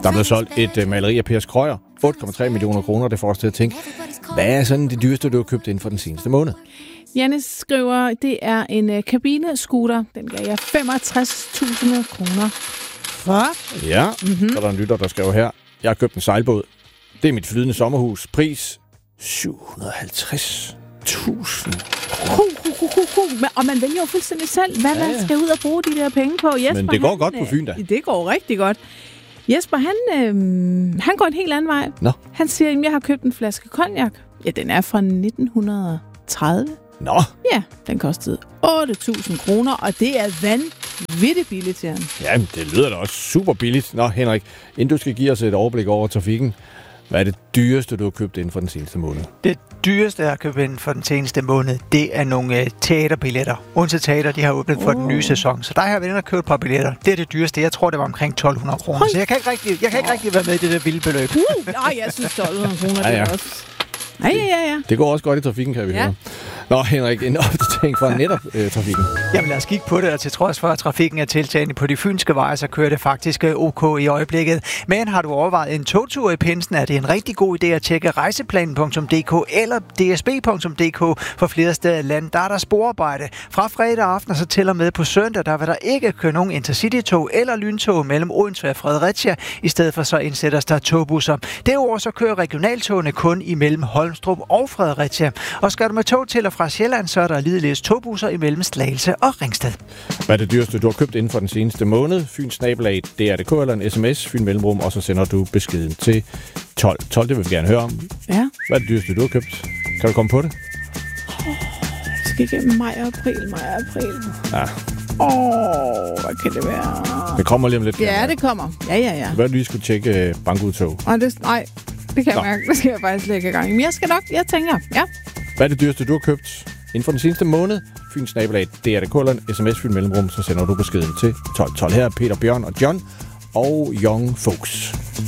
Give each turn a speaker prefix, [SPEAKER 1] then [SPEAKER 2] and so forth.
[SPEAKER 1] Der blev solgt et maleri af Per Krøyer. 8,3 millioner kroner. Det får os til at tænke, hvad er sådan det dyreste, du har købt inden for den seneste måned?
[SPEAKER 2] Janne skriver, det er en kabinescooter. Den gav jeg 65.000 kroner. For?
[SPEAKER 1] Ja, så er der en lytter, der skriver her. Jeg har købt en sejlbåd. Det er mit flydende sommerhus. Pris 750.000.
[SPEAKER 2] Og man vælger jo fuldstændig selv, hvad man skal ud og bruge de der penge på. Jesper,
[SPEAKER 1] men det går godt på Fyn, da.
[SPEAKER 2] Det går rigtig godt. Jesper, han går en helt anden vej.
[SPEAKER 1] Nå.
[SPEAKER 2] Han siger, at jeg har købt en flaske cognac. Ja, den er fra 1930.
[SPEAKER 1] Nå.
[SPEAKER 2] Ja, den kostede 8.000 kroner, og det er vanvittigt billigt til ham.
[SPEAKER 1] Jamen, det lyder da også super billigt. Nå, Henrik, inden du skal give os et overblik over trafikken, hvad er det dyreste, du har købt inden for den seneste måned?
[SPEAKER 3] Det dyreste, jeg har købt inden for den seneste måned, det er nogle teaterbilletter. Odense Teater, de har åbnet for den nye sæson, så der har jeg været inde og købt et par billetter. Det er det dyreste. Jeg tror, det var omkring 1.200 kroner. Så jeg kan ikke rigtig være med i det der vilde beløb.
[SPEAKER 2] Nej, jeg synes 1.200 kroner, det er også... Ja.
[SPEAKER 1] Det går også godt i trafikken, kan vi høre. Nå, Henrik, en opdatering fra netop trafikken.
[SPEAKER 3] Jamen lad os kigge på det, og til trods for, at trafikken er tiltagende på de fynske veje, så kører det faktisk OK i øjeblikket. Men har du overvejet en togtur i pinsen, er det en rigtig god idé at tjekke rejseplanen.dk eller dsb.dk for flere steder i landet. Der er der sporarbejde. Fra fredag aften og så til og med på søndag, der vil der ikke køre nogen intercitytog eller lyntog mellem Odense og Fredericia. I stedet for så indsættes der togbusser. Derudover så kører regionaltogene kun imellem Holmstrup og Fredericia. Og skal du med tog til og fra Sjælland, så er der ligeledes togbusser imellem Slagelse og Ringsted.
[SPEAKER 1] Hvad er det dyreste, du har købt inden for den seneste måned? Fyn-snabelag, DRDK eller en sms, Fyn Mellemrum, og så sender du beskeden til 12. 12, det vil vi gerne høre om.
[SPEAKER 2] Ja.
[SPEAKER 1] Hvad er det dyreste, du har købt? Kan du komme på det?
[SPEAKER 2] Det skal igennem maj og april.
[SPEAKER 1] Ja.
[SPEAKER 2] Hvad kan det være?
[SPEAKER 1] Det kommer lige om lidt.
[SPEAKER 2] Ja, det kommer. Ja.
[SPEAKER 1] Hvad lige skulle tjekke bankudtog?
[SPEAKER 2] Nej, det kan jeg mærke. Det skal jeg faktisk slet ikke i gang. Men jeg tænker, ja.
[SPEAKER 1] Hvad er det dyreste, du har købt inden for den seneste måned? Fyns nabolag, DRDK eller en sms Fyn Mellemrum, så sender du beskeden til 12. 12 her er Peter, Bjørn og John og Young Folks.